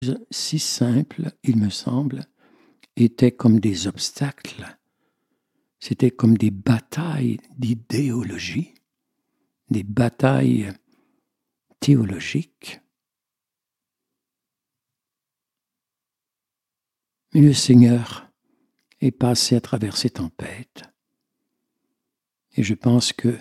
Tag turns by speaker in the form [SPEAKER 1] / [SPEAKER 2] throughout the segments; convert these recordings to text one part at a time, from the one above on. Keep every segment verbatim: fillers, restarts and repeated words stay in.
[SPEAKER 1] si simples, il me semble, étaient comme des obstacles. C'était comme des batailles d'idéologie, des batailles théologiques. Mais le Seigneur est passé à travers ces tempêtes. Et je pense que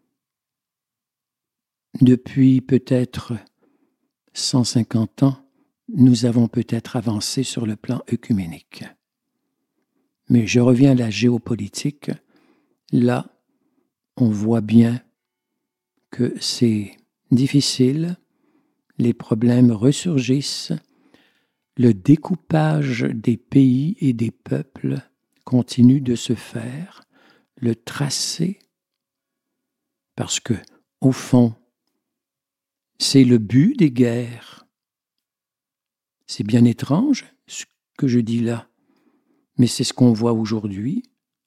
[SPEAKER 1] depuis peut-être cent cinquante ans, nous avons peut-être avancé sur le plan œcuménique. Mais je reviens à la géopolitique. Là, on voit bien que c'est difficile, les problèmes ressurgissent, le découpage des pays et des peuples continue de se faire, le tracé, parce que, au fond, c'est le but des guerres. C'est bien étrange ce que je dis là, mais c'est ce qu'on voit aujourd'hui.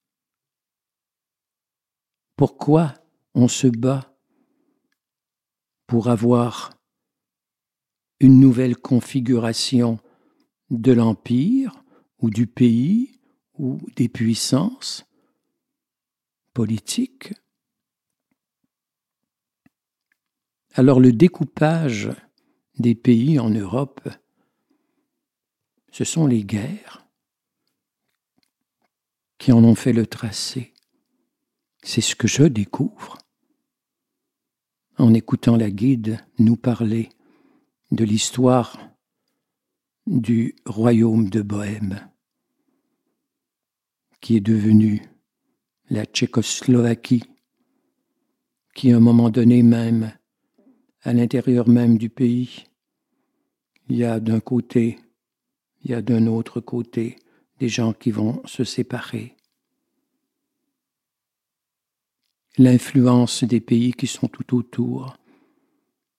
[SPEAKER 1] Pourquoi on se bat pour avoir une nouvelle configuration de l'empire ou du pays ou des puissances politiques? Alors le découpage des pays en Europe, ce sont les guerres qui en ont fait le tracé. C'est ce que je découvre en écoutant la guide nous parler de l'histoire du royaume de Bohême, qui est devenu la Tchécoslovaquie, qui à un moment donné même, à l'intérieur même du pays, il y a d'un côté, il y a d'un autre côté des gens qui vont se séparer. L'influence des pays qui sont tout autour,